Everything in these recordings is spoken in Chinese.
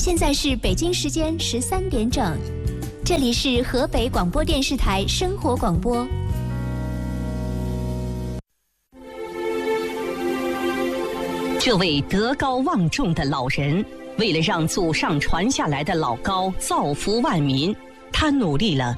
现在是北京时间13点整，这里是河北广播电视台生活广播。 这位德高望重的老人，为了让祖上传下来的老高造福万民，他努力了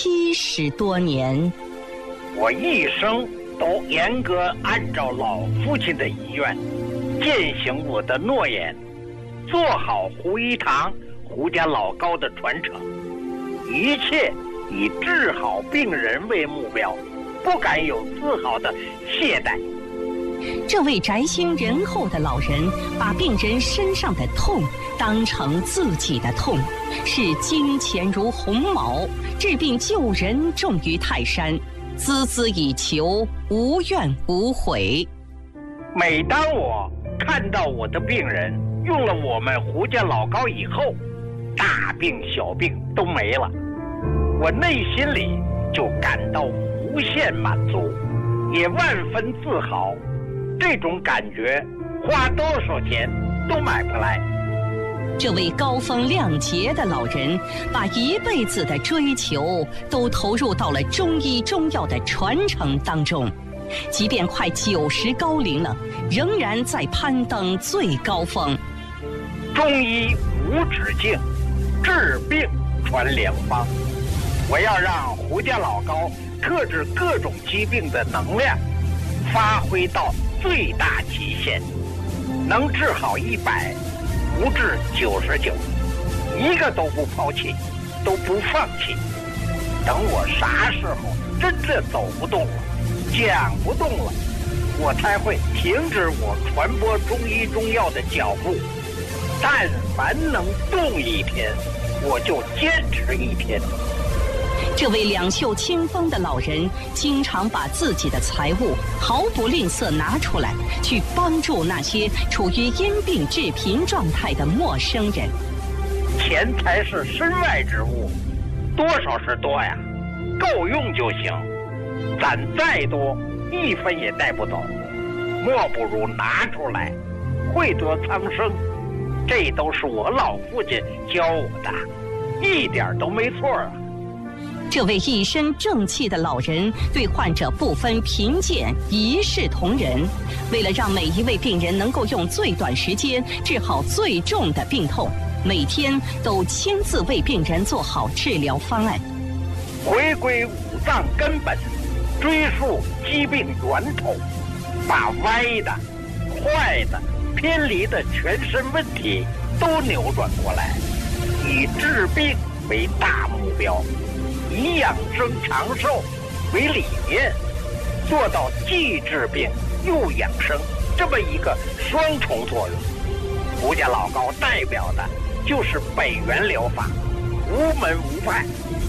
70多年。 我一生都严格按照老父亲的遗愿，践行我的诺言，做好胡一堂胡家老高的传承，一切以治好病人为目标，不敢有丝毫的懈怠。 这位宅心仁厚的老人，把病人身上的痛当成自己的痛，视金钱如鸿毛，治病救人重于泰山，孜孜以求，无怨无悔。 每当我看到我的病人用了我们胡家老高以后，大病小病都没了，我内心里就感到无限满足，也万分自豪。这种感觉花多少钱都买不来。 这位高风亮节的老人，把一辈子的追求都投入到了中医中药的传承当中，即便快90高龄了，仍然在攀登最高峰。 中医无止境，治病传良方。我要让胡家老高克制各种疾病的能量发挥到最大极限，能治好100，不治99，一个都不抛弃，都不放弃。等我啥时候真正走不动了，讲不动了，我才会停止我传播中医中药的脚步。但凡能动一天，我就坚持1天。 这位两袖清风的老人，经常把自己的财物毫不吝啬拿出来，去帮助那些处于因病致贫状态的陌生人。 钱财是身外之物，多少是多呀，够用就行。攒再多，1分也带不走，莫不如拿出来，惠得苍生。这都是我老父亲教我的，一点都没错啊。 这位一身正气的老人，对患者不分贫贱，一视同仁。为了让每一位病人能够用最短时间治好最重的病痛，每天都亲自为病人做好治疗方案。 回归五脏根本，追溯疾病源头，把歪的、坏的、偏离的全身问题都扭转过来，以治病为大目标，以养生长寿为理念，做到既治病又养生这么一个双重作用。胡家老高代表的就是北元疗法，无门无派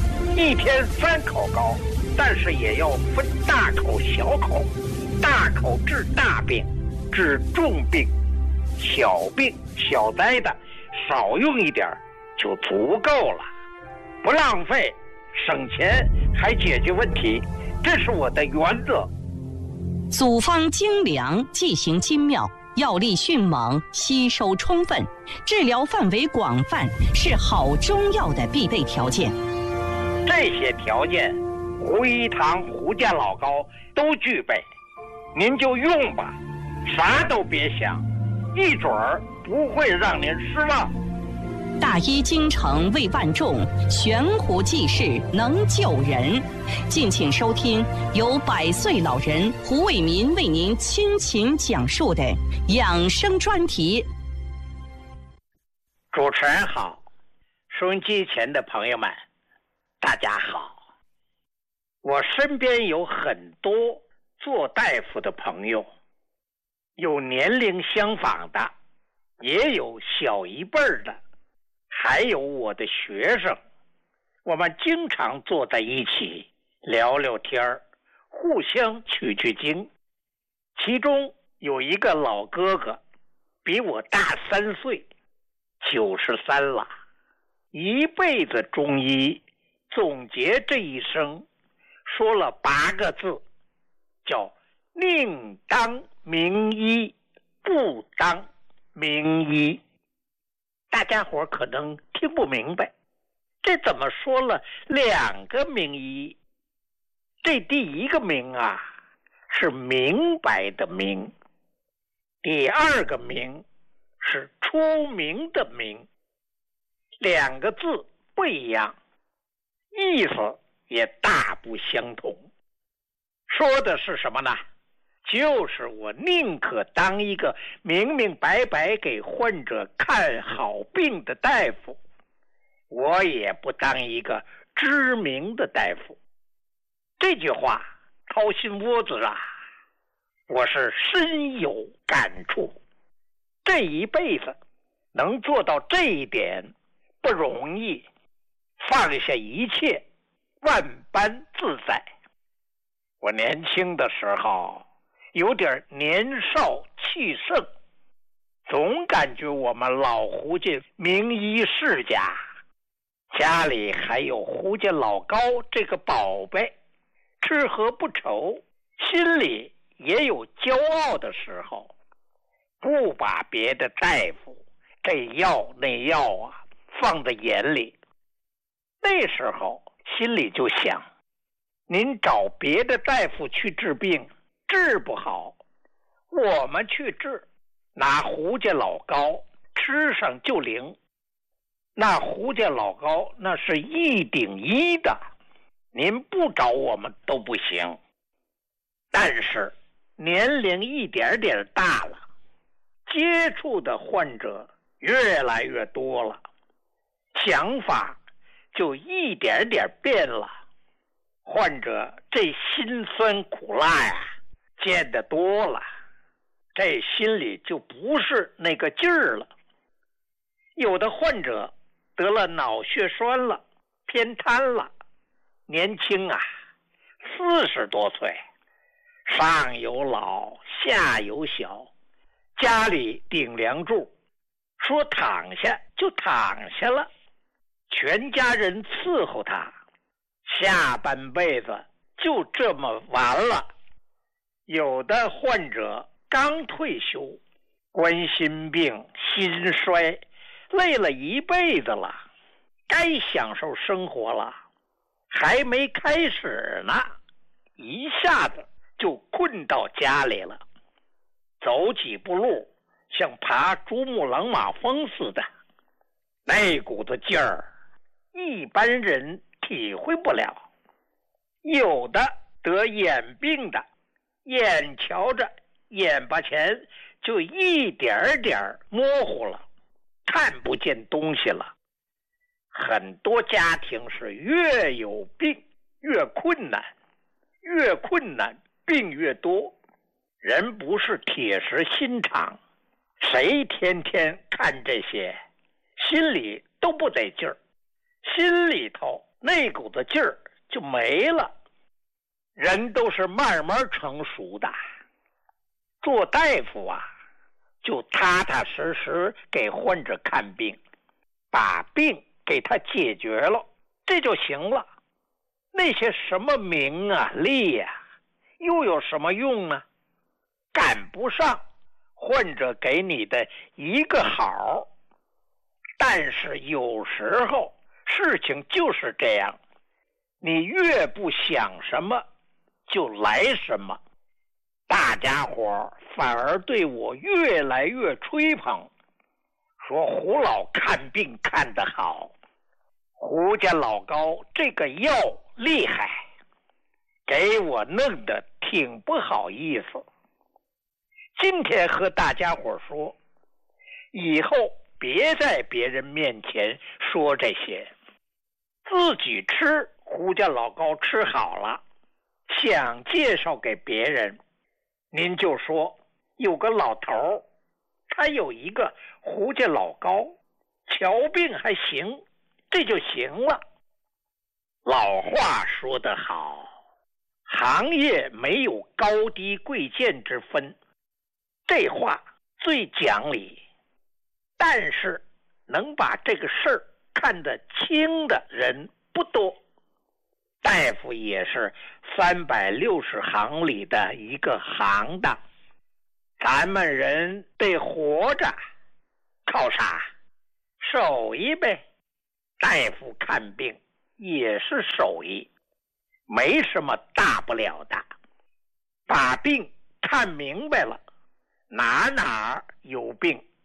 ，1天3口膏，但是也要分大口小口，大口治大病，治重病，小病小灾的少用一点就足够了，不浪费，省钱还解决问题，这是我的原则。 组方精良，剂型精妙，药力迅猛，吸收充分，治疗范围广泛，是好中药的必备条件。 这些条件，胡一堂胡家老高都具备，您就用吧，啥都别想，一准儿不会让您失望。 大医精诚为万众，悬壶济世能救人。敬请收听由100岁老人胡伟民为您倾情讲述的养生专题。 主持人好，收音机前的朋友们，大家好。我身边有很多做大夫的朋友，有年龄相仿的，也有小一辈的，还有我的学生，我们经常坐在一起聊聊天儿，互相取经。其中有一个老哥哥，比我大3岁，93了，一辈子中医，总结这一生说了8个字，叫宁当名医，不当名医。 大家伙可能听不明白，这怎么说了2个名医？这第一个名啊，是明白的明；第2个名是出名的名。2个字不一样，意思也大不相同。说的是什么呢？就是我宁可当一个明明白白给患者看好病的大夫，我也不当一个知名的大夫。这句话掏心窝子啊，我是深有感触。这一辈子能做到这一点不容易，放下一切，万般自在。我年轻的时候有点年少气盛，总感觉我们老胡家名医世家，家里还有胡家老高这个宝贝，吃喝不愁，心里也有骄傲的时候，不把别的大夫这药那药啊放在眼里。那时候心里就想，您找别的大夫去治病治不好，我们去治，拿胡家老高吃上就灵。那胡家老高那是1顶1的，您不找我们都不行。但是年龄一点点大了，接触的患者越来越多了，想法就一点点变了。患者这辛酸苦辣呀，见得多了，这心里就不是那个劲儿了。有的患者得了脑血栓了，偏瘫了，年轻啊，40多岁，上有老下有小，家里顶梁柱，说躺下就躺下了，全家人伺候他，下半辈子就这么完了。有的患者刚退休，冠心病、心衰，累了一辈子了，该享受生活了，还没开始呢，一下子就困到家里了，走几步路像爬珠穆朗玛峰似的，那股子劲儿一般人体会不了。有的得眼病的，眼瞧着眼巴前就一点点模糊了，看不见东西了。很多家庭是越有病越困难，越困难病越多。人不是铁石心肠，谁天天看这些，心里都不得劲儿，心里头那股子劲儿就没了。人都是慢慢成熟的，做大夫啊，就踏踏实实给患者看病，把病给他解决了，这就行了。那些什么名啊利啊，又有什么用呢？赶不上患者给你的一个好。但是有时候事情就是这样，你越不想什么就来什么。大家伙反而对我越来越吹捧，说胡老看病看得好，胡家老高这个药厉害，给我弄得挺不好意思。今天和大家伙说，以后别在别人面前说这些，自己吃胡家老高吃好了，想介绍给别人，您就说有个老头，他有一个胡家老高，瞧病还行，这就行了。老话说得好，行业没有高低贵贱之分，这话最讲理。但是能把这个事儿看得清的人不多。大夫也是360行里的一个行当，咱们人得活着，靠啥？ 手艺呗，大夫看病也是手艺，没什么大不了的。把病看明白了，哪有病